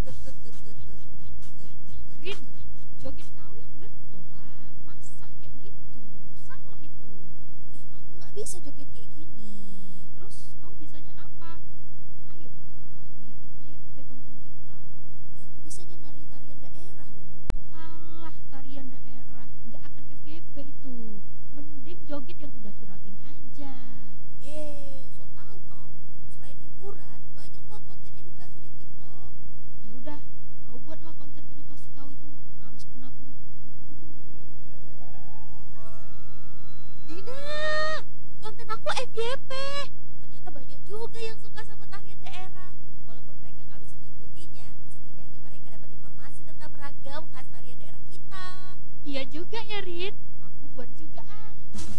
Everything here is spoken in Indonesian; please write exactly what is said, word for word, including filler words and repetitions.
Rin, joget kau yang betul lah. Masa kayak gitu? Salah itu. Ih, aku nggak bisa joget kayak gini. Terus kau bisanya apa? Ayolah, biar F Y P konten kita. Ya aku bisanya nari tarian daerah loh. Alah, tarian daerah. Nggak akan F Y P itu. Mending joget yang udah viral ini aja. Yeay, sok tahu kau. Selain hiburan, banyak kok konten edukasi di TikTok. Ya udah, kau buatlah konten edukasi kau itu. Males pun aku. Dina, konten aku F Y P. Ternyata banyak juga yang suka sama tarian daerah. Walaupun mereka nggak bisa ngikutinya, setidaknya mereka dapat informasi tentang beragam khas tarian daerah kita. Iya juga ya, Rin.